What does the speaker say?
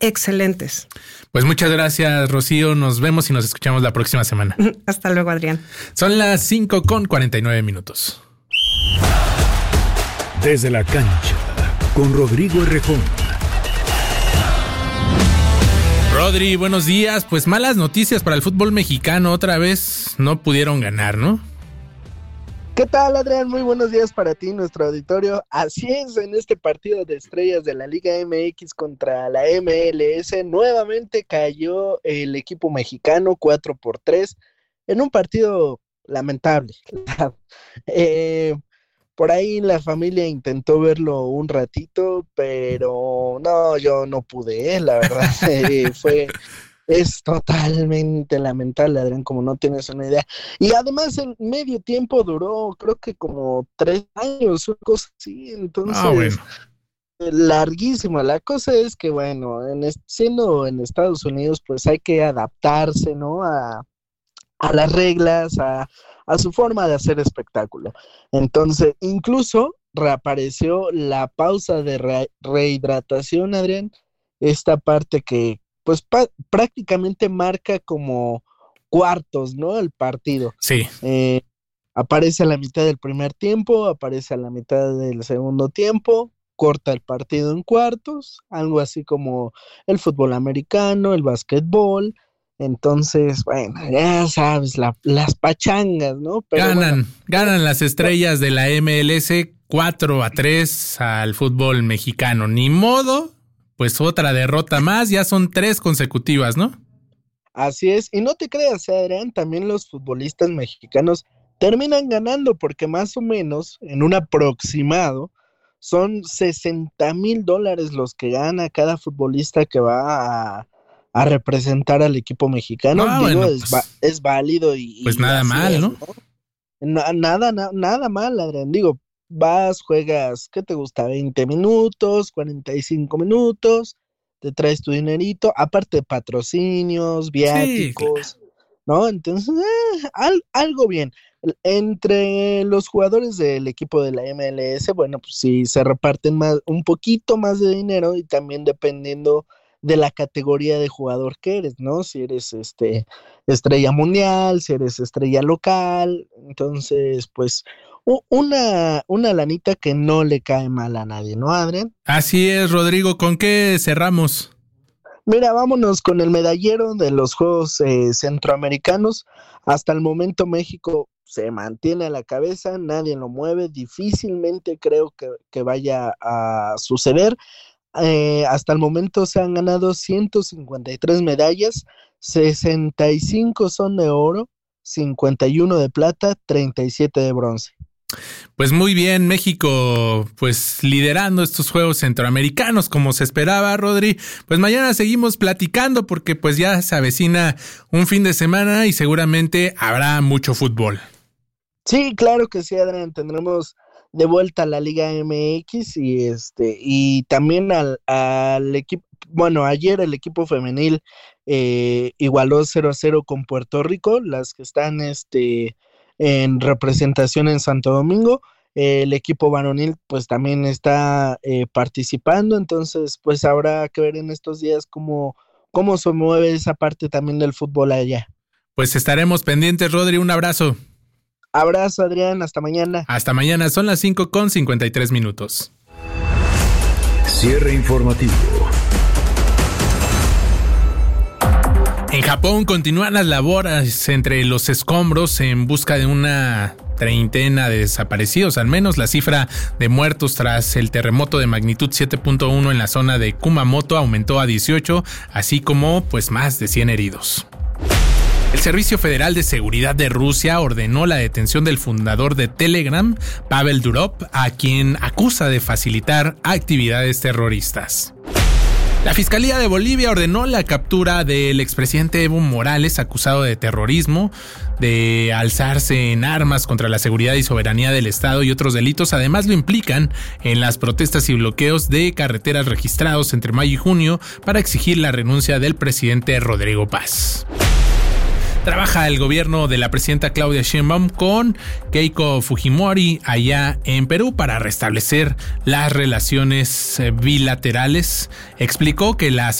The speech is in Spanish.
excelentes. Pues muchas gracias, Rocío. Nos vemos y nos escuchamos la próxima semana. Hasta luego, Adrián. Son las 5:49. Desde la cancha, con Rodrigo Errejón. Rodri, buenos días. Pues malas noticias para el fútbol mexicano. Otra vez no pudieron ganar, ¿no? ¿Qué tal, Adrián? Muy buenos días para ti, nuestro auditorio. Así es, en este partido de estrellas de la Liga MX contra la MLS, nuevamente cayó el equipo mexicano 4-3 en un partido lamentable. Por ahí la familia intentó verlo un ratito, pero no, yo no pude, la verdad. Es totalmente lamentable, Adrián, como no tienes una idea. Y además el medio tiempo duró, creo que como 3 años, una cosa así, entonces, bueno. Larguísima. La cosa es que, bueno, siendo en Estados Unidos, pues hay que adaptarse, ¿no? A las reglas, a su forma de hacer espectáculo. Entonces, incluso reapareció la pausa de rehidratación, Adrián, esta parte que pues prácticamente marca como cuartos, ¿no? El partido. Sí. Aparece a la mitad del primer tiempo, aparece a la mitad del segundo tiempo, corta el partido en cuartos, algo así como el fútbol americano, el básquetbol. Entonces, bueno, ya sabes, las pachangas, ¿no? Pero ganan las estrellas de la MLS 4-3 al fútbol mexicano. Ni modo. Pues otra derrota más, ya son 3 consecutivas, ¿no? Así es, y no te creas, Adrián, también los futbolistas mexicanos terminan ganando, porque más o menos, en un aproximado, son $60,000 los que gana cada futbolista que va a representar al equipo mexicano. Bueno, es válido y... Pues nada mal, ¿no? Nada mal, Adrián, digo, vas, juegas, ¿qué te gusta? 20 minutos, 45 minutos, te traes tu dinerito, aparte de patrocinios, viáticos, sí, claro, ¿no? Entonces, algo bien. Entre los jugadores del equipo de la MLS, bueno, pues sí, se reparten un poquito más de dinero y también dependiendo de la categoría de jugador que eres, ¿no? Si eres estrella mundial, si eres estrella local, entonces, pues... Una lanita que no le cae mal a nadie, ¿no, Adrián? Así es, Rodrigo. ¿Con qué cerramos? Mira, vámonos con el medallero de los Juegos Centroamericanos. Hasta el momento México se mantiene a la cabeza, nadie lo mueve, difícilmente creo que vaya a suceder. Hasta el momento se han ganado 153 medallas, 65 son de oro, 51 de plata, 37 de bronce. Pues muy bien, México pues liderando estos Juegos Centroamericanos como se esperaba, Rodri. Pues mañana seguimos platicando porque pues ya se avecina un fin de semana y seguramente habrá mucho fútbol. Sí, claro que sí, Adrián, tendremos de vuelta a la Liga MX y también al equipo. Bueno, ayer el equipo femenil igualó 0-0 con Puerto Rico, las que están en representación en Santo Domingo. El equipo varonil pues también está participando, entonces pues habrá que ver en estos días cómo se mueve esa parte también del fútbol allá. Pues estaremos pendientes, Rodri, un abrazo. Abrazo, Adrián, hasta mañana. Hasta mañana, son las 5:53. Cierre informativo. En Japón continúan las labores entre los escombros en busca de una treintena de desaparecidos. Al menos la cifra de muertos tras el terremoto de magnitud 7.1 en la zona de Kumamoto aumentó a 18, así como pues más de 100 heridos. El Servicio Federal de Seguridad de Rusia ordenó la detención del fundador de Telegram, Pavel Durov, a quien acusa de facilitar actividades terroristas. La Fiscalía de Bolivia ordenó la captura del expresidente Evo Morales, acusado de terrorismo, de alzarse en armas contra la seguridad y soberanía del Estado y otros delitos. Además, lo implican en las protestas y bloqueos de carreteras registrados entre mayo y junio para exigir la renuncia del presidente Rodrigo Paz. Trabaja el gobierno de la presidenta Claudia Sheinbaum con Keiko Fujimori allá en Perú para restablecer las relaciones bilaterales. Explicó que la